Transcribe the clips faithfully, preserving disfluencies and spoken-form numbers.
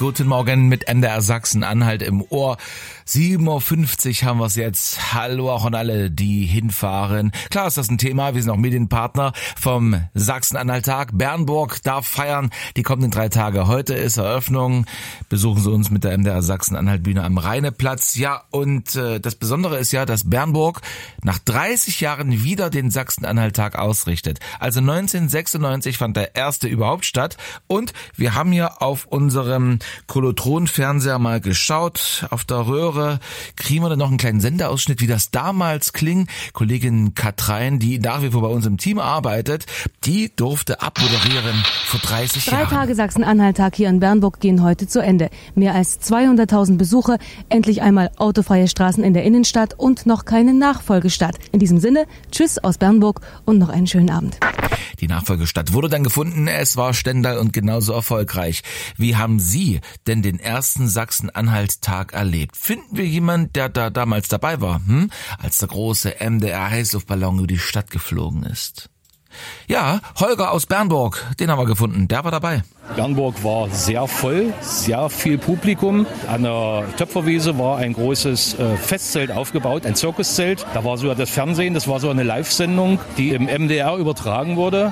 Guten Morgen mit M D R Sachsen-Anhalt im Ohr. sieben Uhr fünfzig haben wir es jetzt. Hallo auch an alle, die hinfahren. Klar ist das ein Thema. Wir sind auch Medienpartner vom Sachsen-Anhalt-Tag. Bernburg darf feiern die kommenden drei Tage. Heute ist Eröffnung. Besuchen Sie uns mit der M D R Sachsen-Anhalt-Bühne am Rheineplatz. Ja, und äh, das Besondere ist ja, dass Bernburg nach dreißig Jahren wieder den Sachsen-Anhalt-Tag ausrichtet. Also neunzehnhundertsechsundneunzig fand der erste überhaupt statt. Und wir haben hier auf unserem Kolotron-Fernseher mal geschaut. Auf der Röhre kriegen wir dann noch einen kleinen Sendeausschnitt, wie das damals klingt. Kollegin Katrein, die nach wie vor bei uns im Team arbeitet, die durfte abmoderieren vor dreißig Drei Jahren. Drei Tage Sachsen-Anhalt-Tag hier in Bernburg gehen heute zu Ende. Mehr als zweihunderttausend Besucher, endlich einmal autofreie Straßen in der Innenstadt und noch keine Nachfolgestadt. In diesem Sinne, tschüss aus Bernburg und noch einen schönen Abend. Die Nachfolgestadt wurde dann gefunden, es war Stendal und genauso erfolgreich. Wie haben Sie denn den ersten Sachsen-Anhalt-Tag erlebt? Finden wir jemanden, der da damals dabei war, hm? als der große M D R-Heißluftballon über die Stadt geflogen ist? Ja, Holger aus Bernburg, den haben wir gefunden, der war dabei. Bernburg war sehr voll, sehr viel Publikum. An der Töpferwiese war ein großes äh, Festzelt aufgebaut, ein Zirkuszelt. Da war sogar das Fernsehen, das war so eine Live-Sendung, die im M D R übertragen wurde.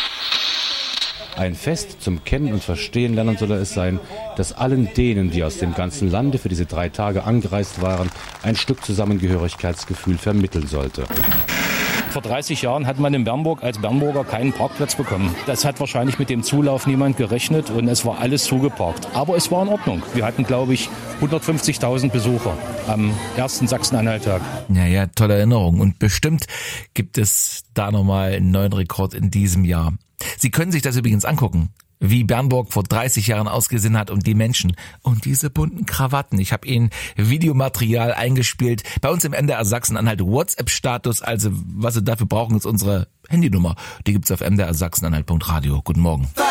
Ein Fest zum Kennen und Verstehen lernen soll es sein, das allen denen, die aus dem ganzen Lande für diese drei Tage angereist waren, ein Stück Zusammengehörigkeitsgefühl vermitteln sollte. Vor dreißig Jahren hat man in Bernburg als Bernburger keinen Parkplatz bekommen. Das hat wahrscheinlich mit dem Zulauf niemand gerechnet und es war alles zugeparkt. Aber es war in Ordnung. Wir hatten, glaube ich, hundertfünfzigtausend Besucher am ersten Sachsen-Anhalt-Tag. Ja, ja, tolle Erinnerung. Und bestimmt gibt es da nochmal einen neuen Rekord in diesem Jahr. Sie können sich das übrigens angucken, wie Bernburg vor dreißig Jahren ausgesehen hat und die Menschen und diese bunten Krawatten. Ich habe Ihnen Videomaterial eingespielt bei uns im M D R Sachsen-Anhalt WhatsApp-Status. Also was Sie dafür brauchen, ist unsere Handynummer. Die gibt's auf m d r sachsenanhalt punkt radio. Guten Morgen.